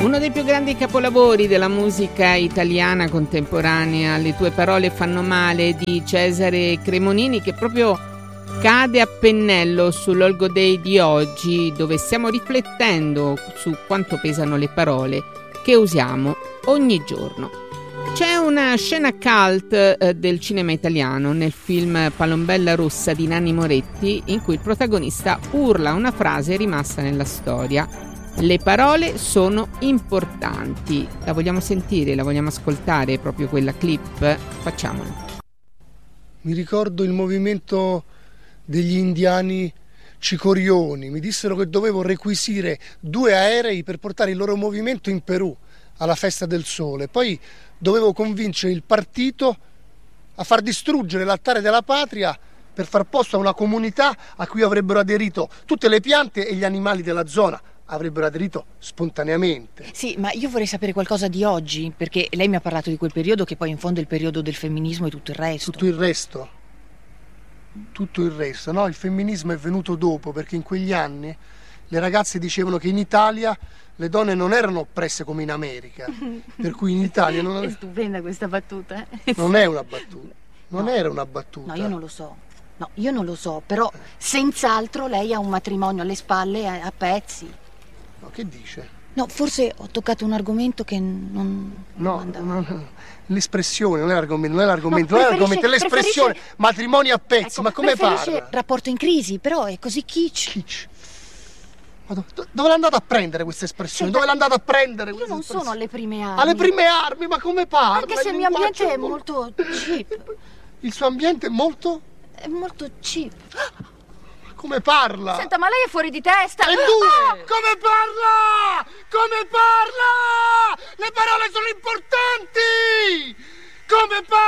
Uno dei più grandi capolavori della musica italiana contemporanea, Le tue parole fanno male, di Cesare Cremonini, che proprio cade a pennello sull'Olgo Day di oggi, dove stiamo riflettendo su quanto pesano le parole che usiamo ogni giorno. C'è una scena cult del cinema italiano nel film Palombella rossa di Nanni Moretti, in cui il protagonista urla una frase rimasta nella storia: le parole sono importanti. La vogliamo sentire, la vogliamo ascoltare, proprio quella clip? Facciamola. Mi ricordo il movimento degli indiani Cicorioni. Mi dissero che dovevo requisire 2 aerei per portare il loro movimento in Perù alla Festa del Sole. Poi dovevo convincere il partito a far distruggere l'altare della patria per far posto a una comunità a cui avrebbero aderito tutte le piante e gli animali della zona. Avrebbero aderito spontaneamente. Sì, ma io vorrei sapere qualcosa di oggi, perché lei mi ha parlato di quel periodo che poi in fondo è il periodo del femminismo e tutto il resto. Tutto il resto? Tutto il resto, no? Il femminismo è venuto dopo, perché in quegli anni le ragazze dicevano che in Italia le donne non erano oppresse come in America, per cui in Italia non... È stupenda questa battuta. Non è una battuta, non era una battuta. No, io non lo so. No, io non lo so, però senz'altro lei ha un matrimonio alle spalle a pezzi. No, che dice? No, forse ho toccato un argomento che non andava. No. L'espressione non è l'argomento, non è l'argomento, è l'espressione. Matrimoni a pezzi, ecco, ma come parla? Rapporto in crisi, però è così kitsch. Ma dove l'andate a prendere questa espressione? Dove l'andate a prendere? Io non sono alle prime armi. Alle prime armi? Ma come parla? Anche se il mio ambiente è molto cheap. Il suo ambiente è molto? È molto cheap. Come parla? Senta, ma lei è fuori di testa! E tu? Come parla? Come parla? Le parole sono importanti! Come parla?